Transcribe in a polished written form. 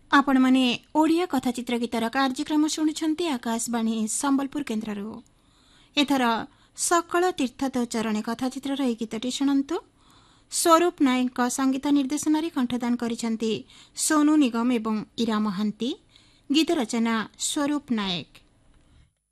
आपण माने ओडिया कथाचित्र गीतर कार्यक्रम शुणुछंती आकाशवाणी संबलपुर केन्द्ररू एथर सकल तीर्थ तो चरणे कथाचित्र एई गीतटी शुणंतु। स्वरूप नायक संगीत निर्देशन कंठदान करिसेंती सोनू निगम एवं इरा महांती। गीत रचना स्वरूप नायक।